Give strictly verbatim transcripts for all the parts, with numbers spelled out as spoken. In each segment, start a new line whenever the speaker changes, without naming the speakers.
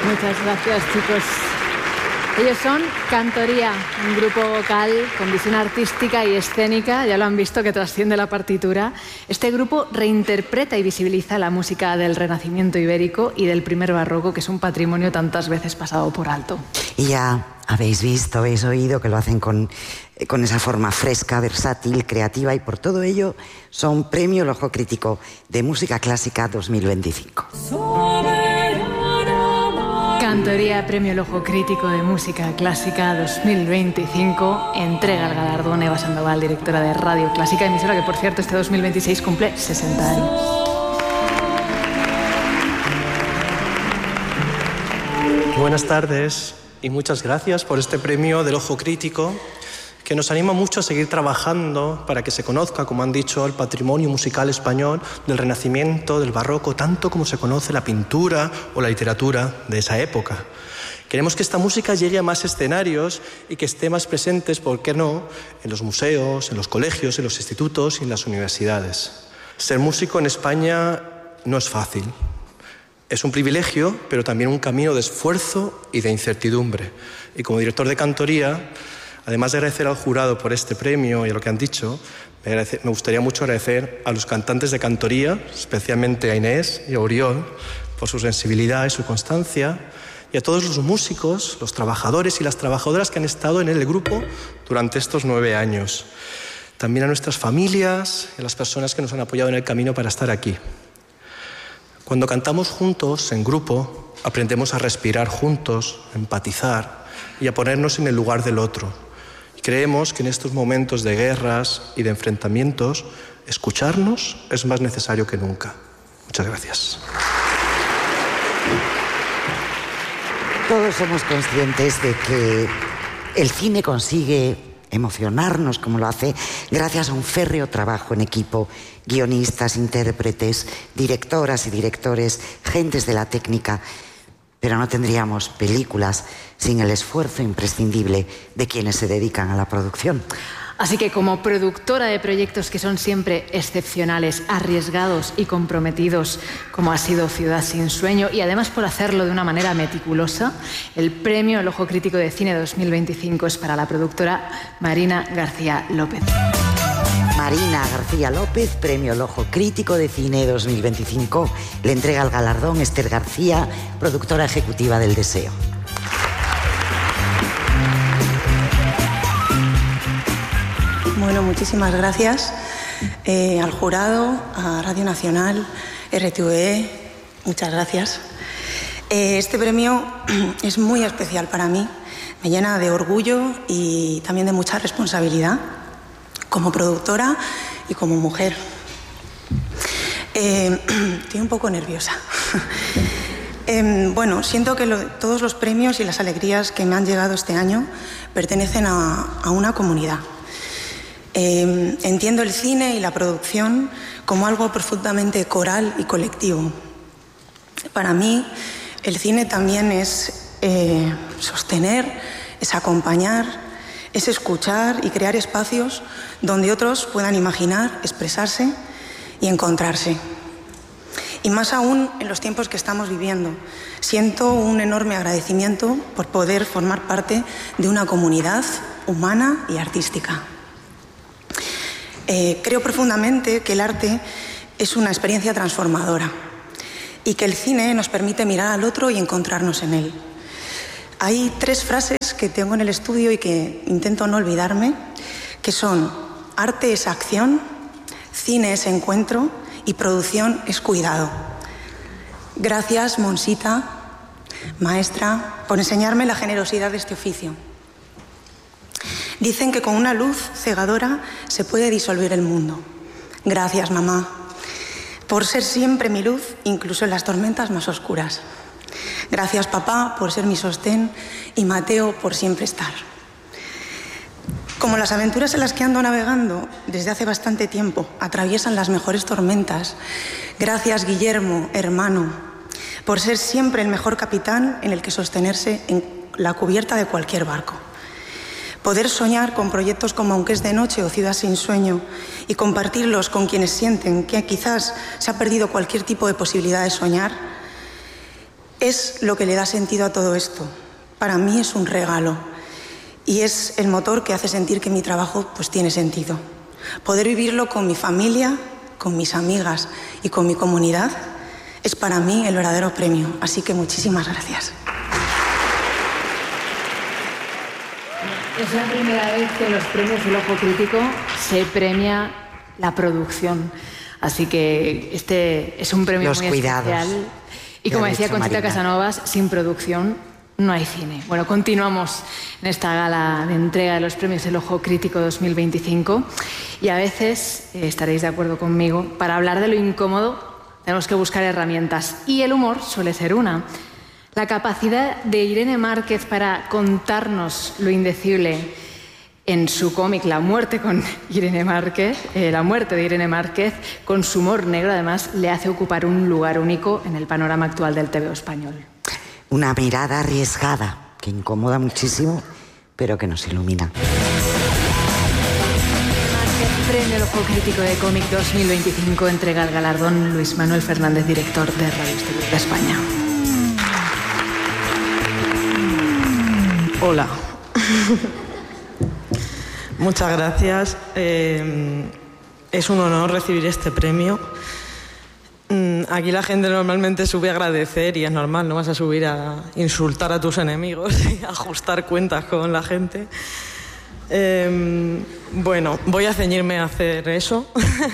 Muchas gracias, chicos. Ellos son Cantoría, un grupo vocal con visión artística y escénica, ya lo han visto, que trasciende la partitura. Este grupo reinterpreta y visibiliza la música del Renacimiento ibérico y del primer barroco, que es un patrimonio tantas veces pasado por alto.
Y ya habéis visto, habéis oído que lo hacen con, con esa forma fresca, versátil, creativa, y por todo ello son Premio El Ojo Crítico de Música Clásica dos mil veinticinco.
Cantoría, Premio El Ojo Crítico de Música Clásica dos mil veinticinco, entrega el galardón Eva Sandoval, directora de Radio Clásica, emisora que, por cierto, este dos mil veintiséis cumple sesenta años.
Buenas tardes y muchas gracias por este Premio del Ojo Crítico, que nos anima mucho a seguir trabajando para que se conozca, como han dicho, el patrimonio musical español del Renacimiento, del Barroco, tanto como se conoce la pintura o la literatura de esa época. Queremos que esta música llegue a más escenarios y que esté más presentes, ¿por qué no?, en los museos, en los colegios, en los institutos y en las universidades. Ser músico en España no es fácil. Es un privilegio, pero también un camino de esfuerzo y de incertidumbre. Y como director de Cantoría, además de agradecer al jurado por este premio y a lo que han dicho, me, agradece, me gustaría mucho agradecer a los cantantes de Cantoría, especialmente a Inés y a Oriol, por su sensibilidad y su constancia, y a todos los músicos, los trabajadores y las trabajadoras que han estado en el grupo durante estos nueve años. También a nuestras familias y a las personas que nos han apoyado en el camino para estar aquí. Cuando cantamos juntos, en grupo, aprendemos a respirar juntos, a empatizar y a ponernos en el lugar del otro. Creemos que en estos momentos de guerras y de enfrentamientos, escucharnos es más necesario que nunca. Muchas gracias.
Todos somos conscientes de que el cine consigue emocionarnos como lo hace gracias a un férreo trabajo en equipo, guionistas, intérpretes, directoras y directores, gentes de la técnica. Pero no tendríamos películas sin el esfuerzo imprescindible de quienes se dedican a la producción.
Así que, como productora de proyectos que son siempre excepcionales, arriesgados y comprometidos, como ha sido Ciudad sin sueño, y además por hacerlo de una manera meticulosa, el Premio El Ojo Crítico de Cine dos mil veinticinco es para la productora Marina García López.
Marina García López, Premio El Ojo Crítico de Cine dos mil veinticinco. Le entrega el galardón Esther García, productora ejecutiva del Deseo.
Bueno, muchísimas gracias eh, al jurado, a Radio Nacional, R T V E, muchas gracias. Eh, este premio es muy especial para mí, me llena de orgullo y también de mucha responsabilidad como productora y como mujer. Eh, estoy un poco nerviosa. eh, bueno, siento que lo, todos los premios y las alegrías que me han llegado este año pertenecen a, a una comunidad. Eh, entiendo el cine y la producción como algo profundamente coral y colectivo. Para mí, el cine también es eh, sostener, es acompañar, es escuchar y crear espacios donde otros puedan imaginar, expresarse y encontrarse. Y más aún en los tiempos que estamos viviendo. Siento un enorme agradecimiento por poder formar parte de una comunidad humana y artística. Eh, creo profundamente que el arte es una experiencia transformadora y que el cine nos permite mirar al otro y encontrarnos en él. Hay tres frases que tengo en el estudio y que intento no olvidarme, que son: arte es acción, cine es encuentro y producción es cuidado. Gracias, Monsita, maestra, por enseñarme la generosidad de este oficio. Dicen que con una luz cegadora se puede disolver el mundo. Gracias, mamá, por ser siempre mi luz, incluso en las tormentas más oscuras. Gracias, papá, por ser mi sostén, y Mateo por siempre estar. Como las aventuras en las que ando navegando desde hace bastante tiempo atraviesan las mejores tormentas, gracias, Guillermo, hermano, por ser siempre el mejor capitán en el que sostenerse en la cubierta de cualquier barco. Poder soñar con proyectos como Aunque es de noche o Ciudad sin sueño y compartirlos con quienes sienten que quizás se ha perdido cualquier tipo de posibilidad de soñar es lo que le da sentido a todo esto. Para mí es un regalo y es el motor que hace sentir que mi trabajo pues tiene sentido. Poder vivirlo con mi familia, con mis amigas y con mi comunidad es para mí el verdadero premio. Así que muchísimas gracias.
Es la primera vez que en los premios del Ojo Crítico se premia la producción. Así que este es un premio
los
muy
cuidados.
especial. Y como decía Conchita Casanovas, sin producción no hay cine. Bueno, continuamos en esta gala de entrega de los premios del Ojo Crítico dos mil veinticinco y a veces, eh, estaréis de acuerdo conmigo, para hablar de lo incómodo tenemos que buscar herramientas y el humor suele ser una. La capacidad de Irene Márquez para contarnos lo indecible en su cómic La muerte con Irene Márquez, eh, La muerte de Irene Márquez, con su humor negro, además, le hace ocupar un lugar único en el panorama actual del T V O español.
Una mirada arriesgada, que incomoda muchísimo, pero que nos ilumina.
Márquez, Premio El Ojo Crítico de Cómic dos mil veinticinco, entrega el galardón Luis Manuel Fernández, director de Radio Exterior de España.
Hola. Muchas gracias. Eh, es un honor recibir este premio. Mm, aquí la gente normalmente sube a agradecer y es normal, no vas a subir a insultar a tus enemigos y a ajustar cuentas con la gente. Eh, bueno, voy a ceñirme a hacer eso.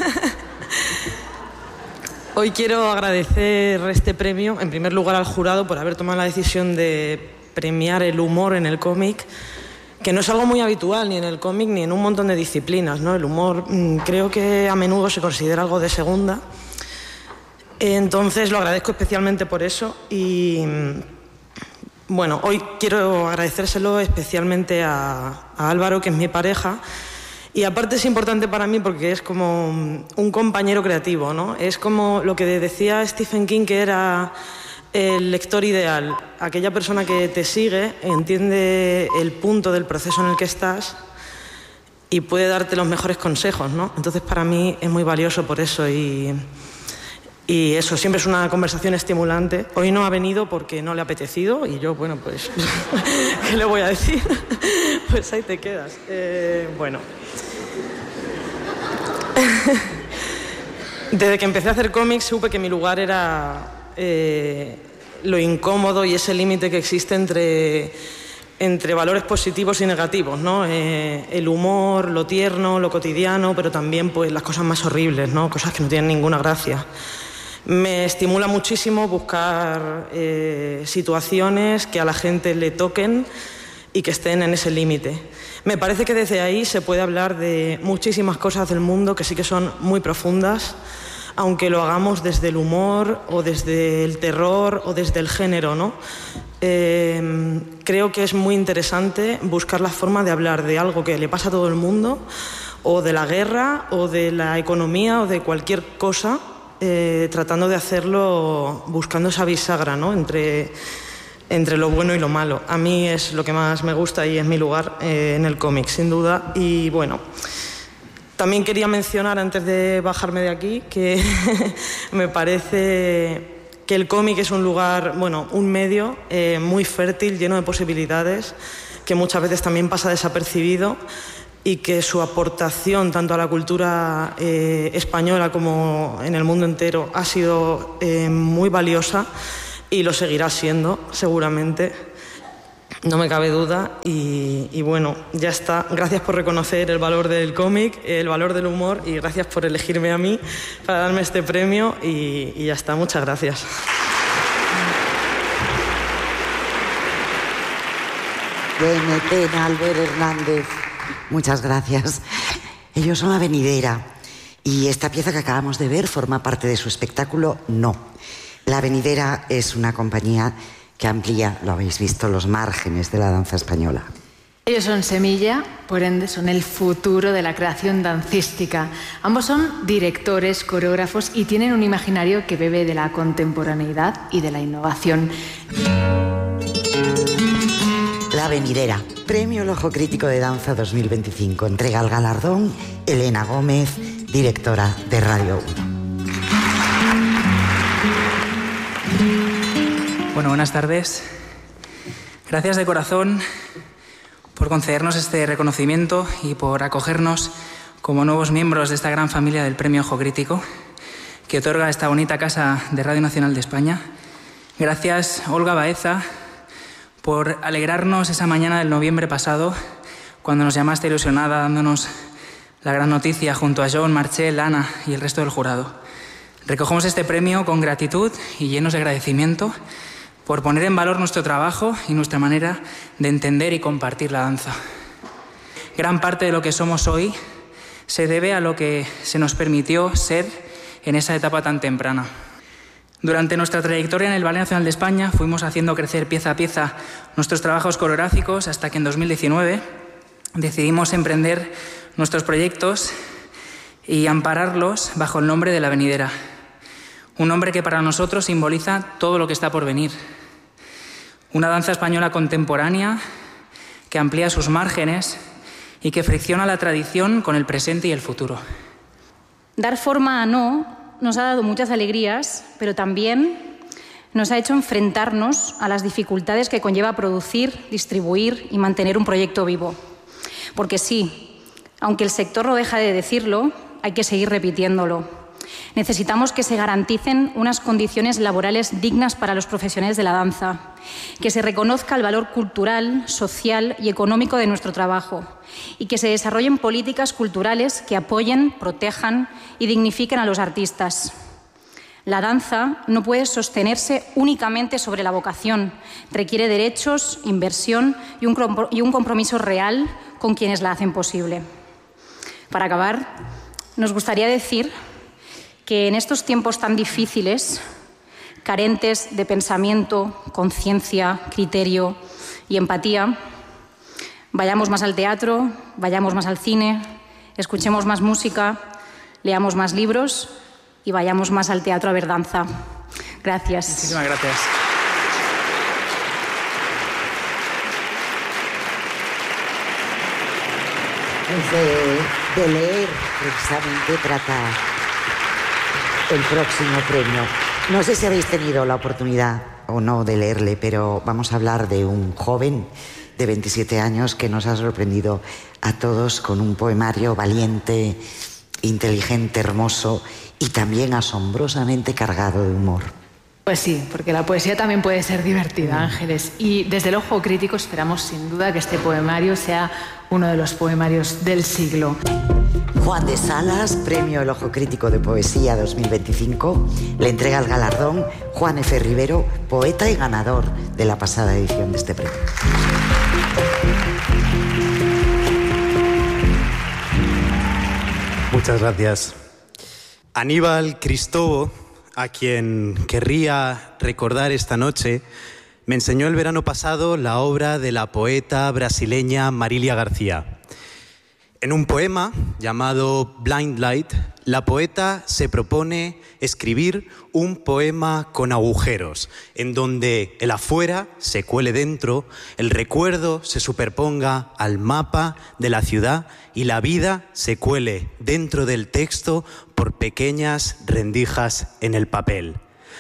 Hoy quiero agradecer este premio, en primer lugar al jurado, por haber tomado la decisión de premiar el humor en el cómic, que no es algo muy habitual ni en el cómic ni en un montón de disciplinas, ¿no? El humor mmm, creo que a menudo se considera algo de segunda. Entonces lo agradezco especialmente por eso y bueno, hoy quiero agradecérselo especialmente a, a Álvaro, que es mi pareja, y aparte es importante para mí porque es como un compañero creativo, ¿no? Es como lo que decía Stephen King, que era el lector ideal, aquella persona que te sigue, entiende el punto del proceso en el que estás y puede darte los mejores consejos, ¿no? Entonces para mí es muy valioso por eso y, y eso, siempre es una conversación estimulante. Hoy no ha venido porque no le ha apetecido y yo, bueno, pues, ¿qué le voy a decir? Pues ahí te quedas. Eh, bueno. Desde que empecé a hacer cómics supe que mi lugar era Eh, lo incómodo y ese límite que existe entre, entre valores positivos y negativos, ¿no? Eh, el humor, lo tierno, lo cotidiano, pero también pues, las cosas más horribles, ¿no? Cosas que no tienen ninguna gracia. Me estimula muchísimo buscar eh, situaciones que a la gente le toquen y que estén en ese límite. Me parece que desde ahí se puede hablar de muchísimas cosas del mundo que sí que son muy profundas, aunque lo hagamos desde el humor o desde el terror o desde el género, ¿no? Eh, creo que es muy interesante buscar la forma de hablar de algo que le pasa a todo el mundo, o de la guerra, o de la economía, o de cualquier cosa, eh, tratando de hacerlo buscando esa bisagra, ¿no? Entre, entre lo bueno y lo malo. A mí es lo que más me gusta y es mi lugar eh, en el cómic, sin duda. Y bueno, también quería mencionar, antes de bajarme de aquí, que me parece que el cómic es un lugar, bueno, un medio eh, muy fértil, lleno de posibilidades, que muchas veces también pasa desapercibido y que su aportación tanto a la cultura eh, española como en el mundo entero ha sido eh, muy valiosa y lo seguirá siendo, seguramente. No me cabe duda y, y bueno, ya está. Gracias por reconocer el valor del cómic, el valor del humor y gracias por elegirme a mí para darme este premio y, y ya está. Muchas gracias.
Bien, pena, Albert Hernández. Muchas gracias. Ellos son La Venidera y esta pieza que acabamos de ver forma parte de su espectáculo No. La Venidera es una compañía que amplía, lo habéis visto, los márgenes de la danza española.
Ellos son semilla, por ende son el futuro de la creación dancística. Ambos son directores, coreógrafos y tienen un imaginario que bebe de la contemporaneidad y de la innovación.
La Venidera, Premio El Ojo Crítico de Danza dos mil veinticinco. Entrega el galardón Elena Gómez, directora de Radio uno.
Bueno, buenas tardes. Gracias de corazón por concedernos este reconocimiento y por acogernos como nuevos miembros de esta gran familia del Premio Ojo Crítico que otorga esta bonita casa de Radio Nacional de España. Gracias, Olga Baeza, por alegrarnos esa mañana del noviembre pasado cuando nos llamaste ilusionada dándonos la gran noticia junto a John, Marcel, Ana y el resto del jurado. Recogemos este premio con gratitud y llenos de agradecimiento por poner en valor nuestro trabajo y nuestra manera de entender y compartir la danza. Gran parte de lo que somos hoy se debe a lo que se nos permitió ser en esa etapa tan temprana. Durante nuestra trayectoria en el Ballet Nacional de España fuimos haciendo crecer pieza a pieza nuestros trabajos coreográficos hasta que en dos mil diecinueve decidimos emprender nuestros proyectos y ampararlos bajo el nombre de La Venidera. Un nombre que para nosotros simboliza todo lo que está por venir. Una danza española contemporánea que amplía sus márgenes y que fricciona la tradición con el presente y el futuro.
Dar forma a No nos ha dado muchas alegrías, pero también nos ha hecho enfrentarnos a las dificultades que conlleva producir, distribuir y mantener un proyecto vivo. Porque sí, aunque el sector no deja de decirlo, hay que seguir repitiéndolo. Necesitamos que se garanticen unas condiciones laborales dignas para los profesionales de la danza, que se reconozca el valor cultural, social y económico de nuestro trabajo y que se desarrollen políticas culturales que apoyen, protejan y dignifiquen a los artistas. La danza no puede sostenerse únicamente sobre la vocación, requiere derechos, inversión y un, y un compromiso real con quienes la hacen posible. Para acabar, nos gustaría decir que en estos tiempos tan difíciles, carentes de pensamiento, conciencia, criterio y empatía, vayamos más al teatro, vayamos más al cine, escuchemos más música, leamos más libros y vayamos más al teatro a ver danza. Gracias.
Muchísimas gracias.
Pues de, de leer, precisamente, trata el próximo premio. No sé si habéis tenido la oportunidad o no de leerle, pero vamos a hablar de un joven de veintisiete años que nos ha sorprendido a todos con un poemario valiente, inteligente, hermoso y también asombrosamente cargado de humor.
Pues sí, porque la poesía también puede ser divertida, Ángeles. Y desde el Ojo Crítico esperamos sin duda que este poemario sea uno de los poemarios del siglo.
Juan de Salas, Premio El Ojo Crítico de Poesía dos mil veinticinco, le entrega el galardón Juan F. Rivero, poeta y ganador de la pasada edición de este premio.
Muchas gracias. Aníbal Cristobo, a quien querría recordar esta noche, me enseñó el verano pasado la obra de la poeta brasileña Marília García. En un poema llamado Blind Light, la poeta se propone escribir un poema con agujeros, en donde el afuera se cuele dentro, el recuerdo se superponga al mapa de la ciudad y la vida se cuele dentro del texto por pequeñas rendijas en el papel.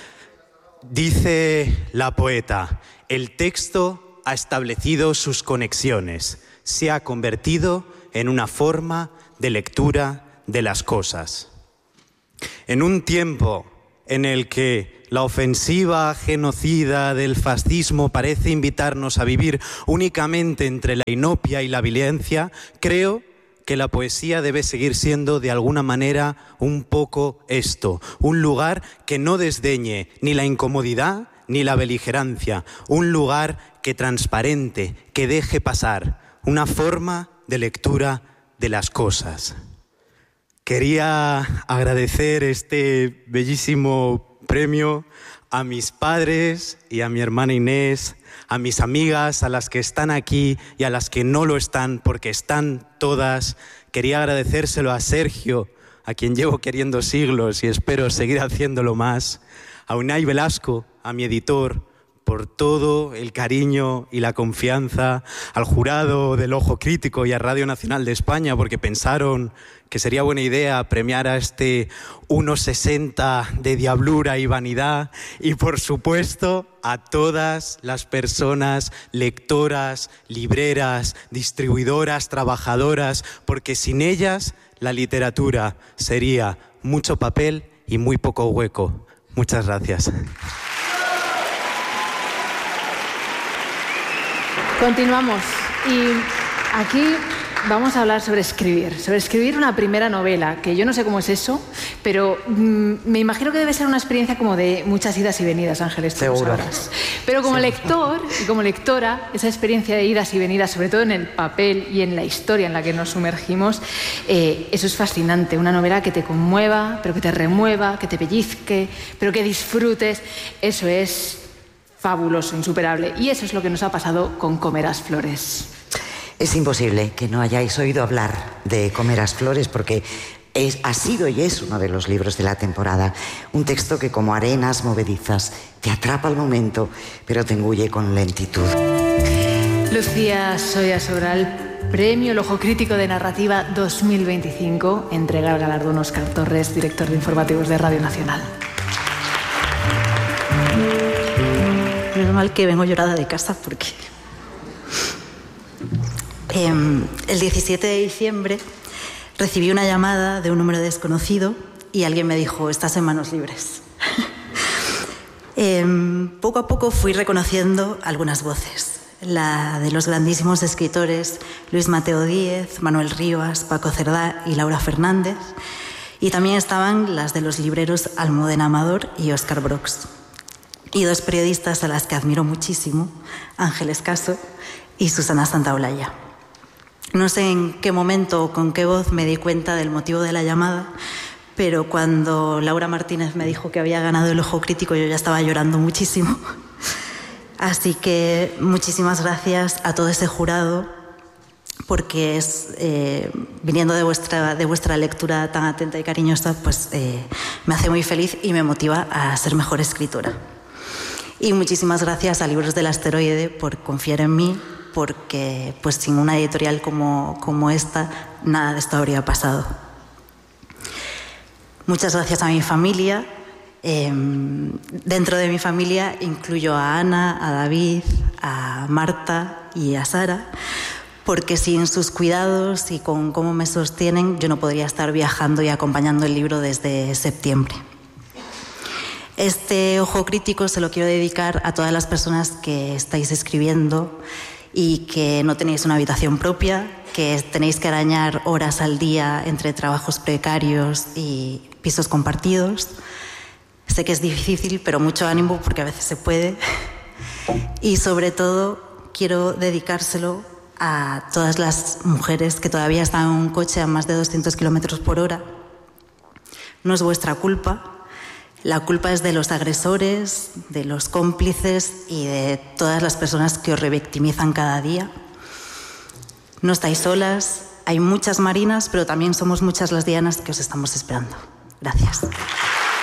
Dice la poeta, el texto ha establecido sus conexiones, se ha convertido en una forma de lectura de las cosas. En un tiempo en el que la ofensiva genocida del fascismo parece invitarnos a vivir únicamente entre la inopia y la violencia, creo que la poesía debe seguir siendo de alguna manera un poco esto, un lugar que no desdeñe ni la incomodidad ni la beligerancia, un lugar que transparente, que deje pasar, una forma de lectura de las cosas. Quería agradecer este bellísimo premio a mis padres y a mi hermana Inés, a mis amigas, a las que están aquí y a las que no lo están, porque están todas. Quería agradecérselo a Sergio, a quien llevo queriendo siglos y espero seguir haciéndolo más, a Unai Velasco, a mi editor, por todo el cariño y la confianza, al jurado del Ojo Crítico y a Radio Nacional de España, porque pensaron que sería buena idea premiar a este uno sesenta de diablura y vanidad, y por supuesto a todas las personas, lectoras, libreras, distribuidoras, trabajadoras, porque sin ellas la literatura sería mucho papel y muy poco hueco. Muchas gracias.
Continuamos y aquí vamos a hablar sobre escribir, sobre escribir una primera novela, que yo no sé cómo es eso, pero mmm, me imagino que debe ser una experiencia como de muchas idas y venidas, Ángeles, tú lo sabrás. Pero como lector y como lectora, esa experiencia de idas y venidas, sobre todo en el papel y en la historia en la que nos sumergimos, eh, eso es fascinante, una novela que te conmueva, pero que te remueva, que te pellizque, pero que disfrutes, eso es fabuloso, insuperable. Y eso es lo que nos ha pasado con Comerás Flores.
Es imposible que no hayáis oído hablar de Comerás Flores porque es, ha sido y es uno de los libros de la temporada. Un texto que como arenas movedizas te atrapa al momento, pero te engulle con lentitud.
Lucía Soya Sobral, Premio El Ojo Crítico de Narrativa dos mil veinticinco, entrega el galardón Óscar Torres, director de informativos de Radio Nacional.
Menos mal que vengo llorada de casa porque... Eh, el diecisiete de diciembre recibí una llamada de un número desconocido y alguien me dijo, estás en manos libres. eh, poco a poco fui reconociendo algunas voces. La de los grandísimos escritores Luis Mateo Díez, Manuel Rivas, Paco Cerdá y Laura Fernández. Y también estaban las de los libreros Almudena Amador y Óscar Brox. Y dos periodistas a las que admiro muchísimo, Ángeles Caso y Susana Santaolalla. No sé en qué momento o con qué voz me di cuenta del motivo de la llamada, pero cuando Laura Martínez me dijo que había ganado el Ojo Crítico, yo ya estaba llorando muchísimo. Así que muchísimas gracias a todo ese jurado, porque es, eh, viniendo de vuestra, de vuestra lectura tan atenta y cariñosa, pues eh, me hace muy feliz y me motiva a ser mejor escritora. Y muchísimas gracias a Libros del Asteroide por confiar en mí, porque pues sin una editorial como, como esta, nada de esto habría pasado. Muchas gracias a mi familia. Eh, dentro de mi familia incluyo a Ana, a David, a Marta y a Sara, porque sin sus cuidados y con cómo me sostienen, yo no podría estar viajando y acompañando el libro desde septiembre. Este Ojo Crítico se lo quiero dedicar a todas las personas que estáis escribiendo y que no tenéis una habitación propia, que tenéis que arañar horas al día entre trabajos precarios y pisos compartidos. Sé que es difícil, pero mucho ánimo porque a veces se puede. Y sobre todo quiero dedicárselo a todas las mujeres que todavía están en un coche a más de doscientos kilómetros por hora. No es vuestra culpa. La culpa es de los agresores, de los cómplices y de todas las personas que os revictimizan cada día. No estáis solas, hay muchas Marinas, pero también somos muchas las Dianas que os estamos esperando. Gracias.